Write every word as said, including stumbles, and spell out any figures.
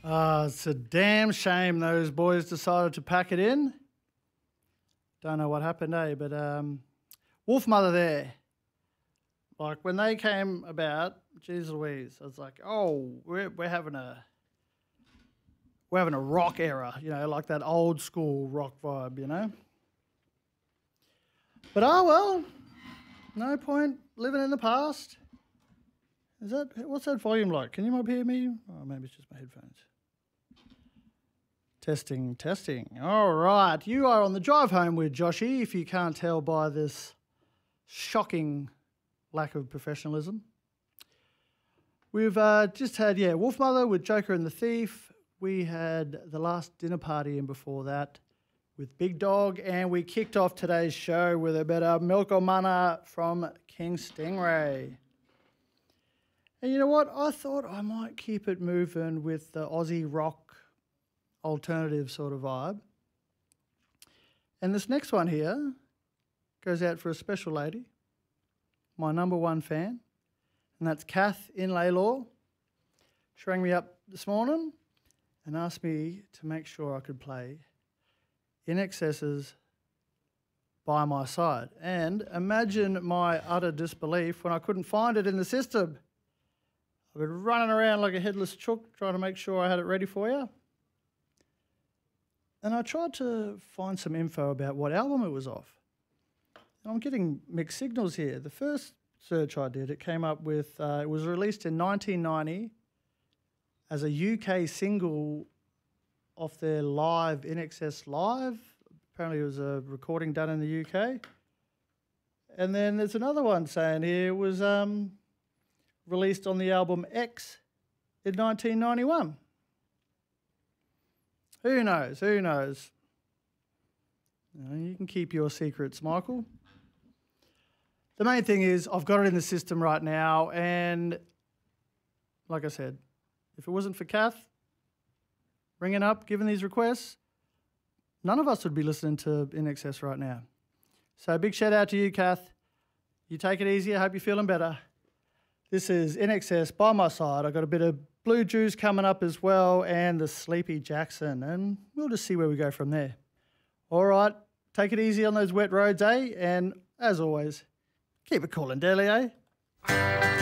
Uh, it's a damn shame those boys decided to pack it in. Don't know what happened, eh? But um, Wolfmother there, like when they came about, geez Louise, I was like, oh, we're we're having a we're having a rock era, you know, like that old school rock vibe, you know. But oh well, no point living in the past. Is that what's that volume like? Can you not hear me? Oh, maybe it's just my headphones. Testing, testing. All right, you are on the drive home with Joshy. If you can't tell by this shocking lack of professionalism, we've uh, just had yeah, Wolfmother with Joker and the Thief. We had The Last Dinner Party, and before that with Big Dog, and we kicked off today's show with a bit of Milko Mana from King Stingray. And you know what? I thought I might keep it moving with the Aussie rock alternative sort of vibe. And this next one here goes out for a special lady, my number one fan, and that's Kath in Laylaw. She rang me up this morning and asked me to make sure I could play INXS's By My Side. And imagine my utter disbelief when I couldn't find it in the system. I've been running around like a headless chook trying to make sure I had it ready for you. And I tried to find some info about what album it was off. And I'm getting mixed signals here. The first search I did, it came up with, uh, it was released in nineteen ninety as a U K single off their live INXS Live. Apparently it was a recording done in the U K. And then there's another one saying here it was um, released on the album X in nineteen ninety-one. Who knows? Who knows? You know, you can keep your secrets, Michael. The main thing is I've got it in the system right now, and like I said, if it wasn't for Kath ringing up, giving these requests, none of us would be listening to INXS right now. So big shout out to you, Kath. You take it easy. I hope you're feeling better. This is INXS By My Side. I've got a bit of Blue Juice coming up as well, and the Sleepy Jackson, and we'll just see where we go from there. All right, take it easy on those wet roads, eh? And as always, keep it cool and deadly, eh?